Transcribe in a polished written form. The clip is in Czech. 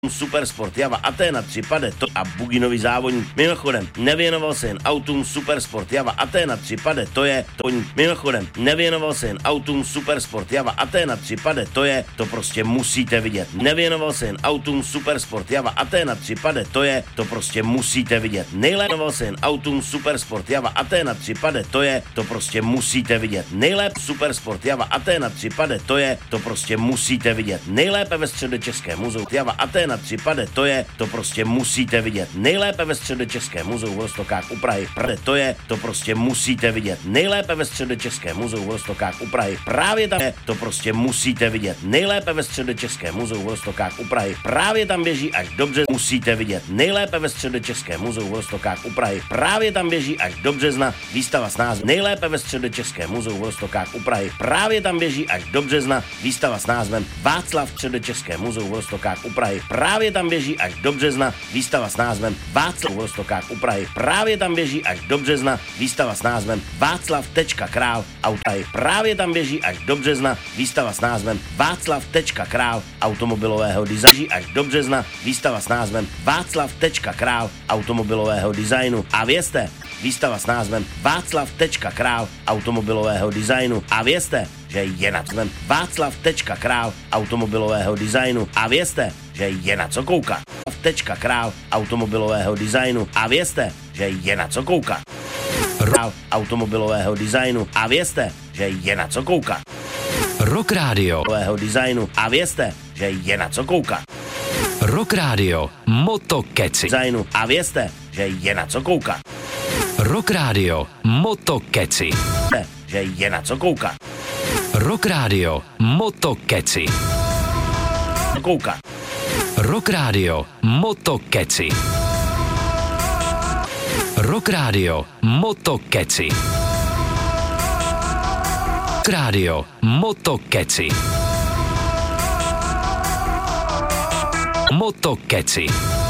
Supersport Java Athena 3 pade to a buginový závodník. Mimochodem, nevěnoval se jen autům Supersport Java Athena 3 pade to je to. Mimochodem, nevěnoval se jen autům Supersport Java Athena 3 pade to je to prostě musíte vidět. Nevěnoval se jen autům Supersport Java Athena 3 pade to je to prostě musíte vidět. Nejlépe se jen autům Supersport Java Athena 3 pade to je to prostě musíte vidět. Nejlépe Supersport Java Athena 3 pade to je to prostě musíte vidět. Nejlépe ve Středočeském muzeu Java Athena 3 pade to je to prostě musíte vidět. Nejlépe ve Středočeském muzeu v Roztokách u Prahy pade to je to prostě musíte vidět. Nejlépe ve Středočeském muzeu v Roztokách u Prahy právě tam je to prostě musíte vidět. Nejlépe ve Středočeském muzeu v Roztokách u Prahy právě tam běží až dobře musíte vidět. Nejlépe ve Středočeském muzeu v Roztokách u Prahy právě tam běží až do března výstava s názvem Nejlépe ve Středočeském muzeu v Roztokách u Prahy právě tam běží až do března výstava s názvem Václav v Středočeském muzeu v Roztokách u Prahy právě tam běží až do března výstava s názvem Václav v Roztokách u Prahy právě tam běží až do března výstava s názvem Václav.král Autaj právě tam běží až do března výstava s názvem Václav.král automobilového designu až do března výstava s názvem Václav.král automobilového designu a vězte, výstava s názvem Václav.král automobilového designu a vězte, že je na co Václav.král automobilového designu a vězte, že je na co koukat. Václav.král automobilového designu a vězte, že je na co koukat. Automobilového designu a vězte, že je na co koukat. Rock Radio Designu a vězte, že je na co koukat. Rock Radio Motokeci Designu a vězte, že je na co koukat. Rock Radio Motokeci Že je na co koukat. Rock Radio Motokeci Koukat. Rock Radio Motokeci Rock Radio Motokeci Rock Radio Motokeci Motokeci